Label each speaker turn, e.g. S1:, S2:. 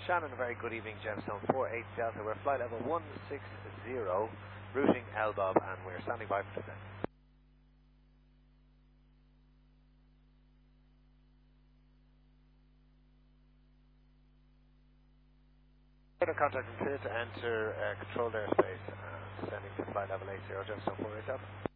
S1: Shannon, a very good evening, Gemstone 48 Delta. We're flight level 160, routing LBOB, and we're standing by for descent. Contact and clear to enter controlled airspace, descending to flight level 80, Gemstone 48 Delta.